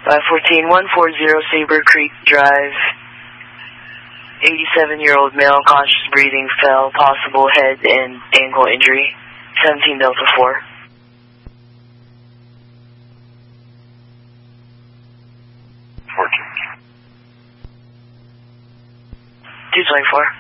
514-140 Sabre Creek Drive. 87-year-old male, conscious breathing, fell, possible head and ankle injury. 17 Delta 4. 224.